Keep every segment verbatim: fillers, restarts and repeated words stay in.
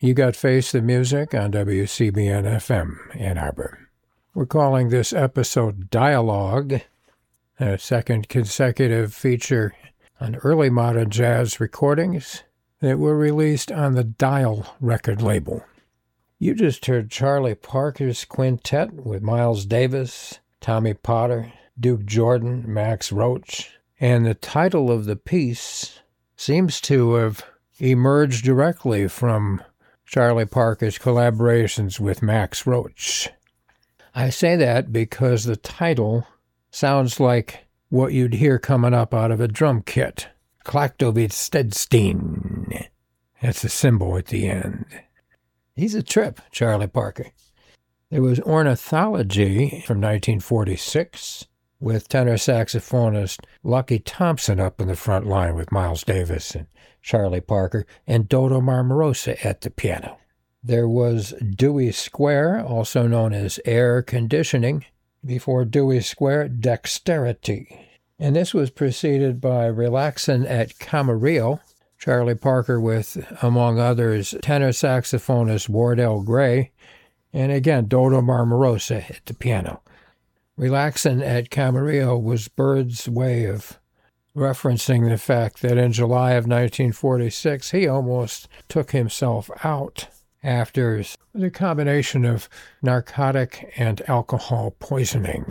You got Face the Music on W C B N F M, Ann Arbor. We're calling this episode Dialogue, a second consecutive feature on early modern jazz recordings that were released on the Dial record label. You just heard Charlie Parker's quintet with Miles Davis, Tommy Potter, Duke Jordan, Max Roach, and the title of the piece seems to have emerged directly from Charlie Parker's collaborations with Max Roach. I say that because the title sounds like what you'd hear coming up out of a drum kit. Klaktovitstedstein. That's a cymbal at the end. He's a trip, Charlie Parker. There was Ornithology from nineteen forty-six with tenor saxophonist Lucky Thompson up in the front line with Miles Davis and Charlie Parker and Dodo Marmarosa at the piano. There was Dewey Square, also known as Air Conditioning, before Dewey Square, Dexterity. And this was preceded by Relaxin' at Camarillo, Charlie Parker with, among others, tenor saxophonist Wardell Gray, and again, Dodo Marmarosa at the piano. Relaxin' at Camarillo was Bird's way of referencing the fact that in July of nineteen forty-six, he almost took himself out after the combination of narcotic and alcohol poisoning.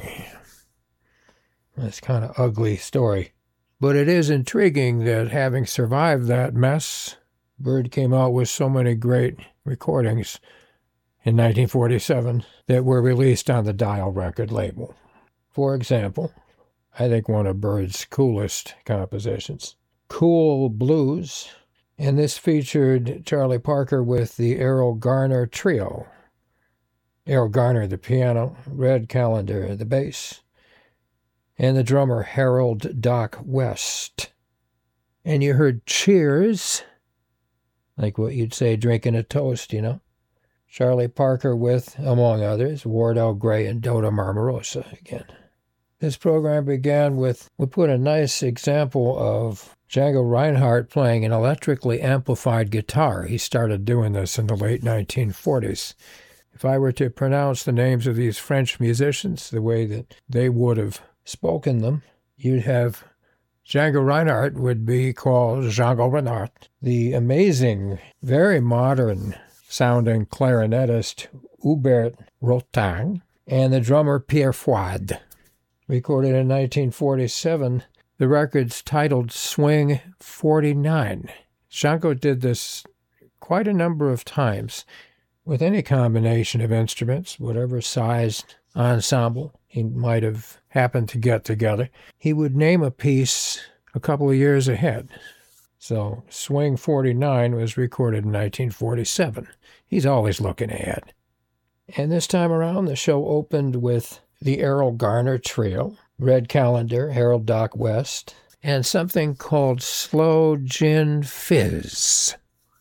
That's kind of ugly story. But it is intriguing that having survived that mess, Bird came out with so many great recordings in nineteen forty-seven that were released on the Dial record label. For example, I think one of Bird's coolest compositions, Cool Blues, and this featured Charlie Parker with the Errol Garner Trio. Errol Garner, the piano, Red Callender, the bass, and the drummer Harold Doc West. And you heard Cheers, like what you'd say drinking a toast, you know. Charlie Parker with, among others, Wardell Gray and Dodo Marmarosa again. This program began with, we put a nice example of Django Reinhardt playing an electrically amplified guitar. He started doing this in the late nineteen forties. If I were to pronounce the names of these French musicians the way that they would have spoken them, you'd have Django Reinhardt would be called Django Reinhardt. The amazing, very modern-sounding clarinetist Hubert Rotin, and the drummer Pierre Fouad. Recorded in nineteen forty-seven, the record's titled Swing forty-nine. Django did this quite a number of times with any combination of instruments, whatever sized ensemble he might have happened to get together. He would name a piece a couple of years ahead. So Swing forty-nine was recorded in nineteen forty-seven. He's always looking ahead. And this time around, the show opened with the Errol Garner Trio, Red Callender, Harold Doc West, and something called Slow Gin Fizz.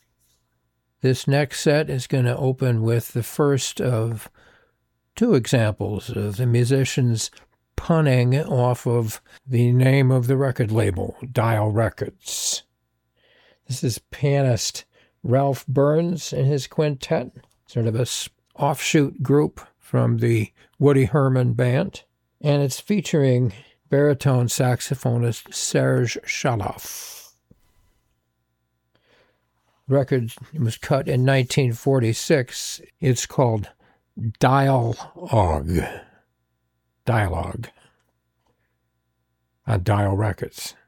This next set is going to open with the first of two examples of the musicians punning off of the name of the record label, Dial Records. This is pianist Ralph Burns and his quintet, sort of a offshoot group from the Woody Herman Band, and it's featuring baritone saxophonist Serge Chaloff. The record was cut in nineteen forty-six. It's called Dialogue. Dialogue. On Dial Records.